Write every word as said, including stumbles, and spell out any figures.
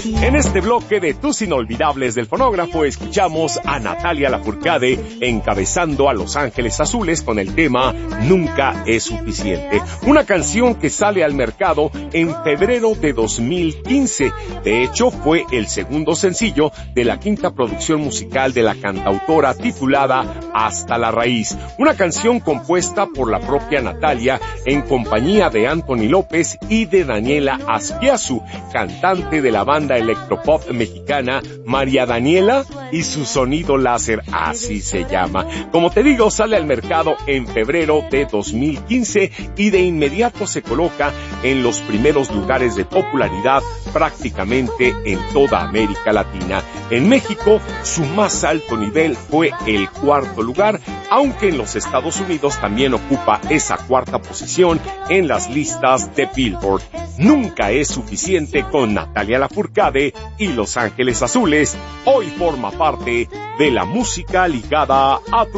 En este bloque de Tus Inolvidables del Fonógrafo escuchamos a Natalia Lafourcade encabezando a Los Ángeles Azules con el tema Nunca es suficiente. Una canción que sale al mercado en febrero de dos mil quince. De hecho, fue el segundo sencillo de la quinta producción musical de la cantautora titulada Hasta la Raíz. Una canción compuesta por la propia Natalia en compañía de Anthony López y de Daniela Aspiazu, cantante de la banda electropop mexicana María Daniela y su sonido láser, así se llama. Como te digo, sale al mercado en febrero de dos mil quince y de inmediato se coloca en los primeros lugares de popularidad prácticamente en toda América Latina. En México, su más alto nivel fue el cuarto lugar, aunque en los Estados Unidos también ocupa esa cuarta posición en las listas de Billboard. Nunca es suficiente con Natalia Lafourcade y Los Ángeles Azules. Hoy forma parte de la música ligada a tu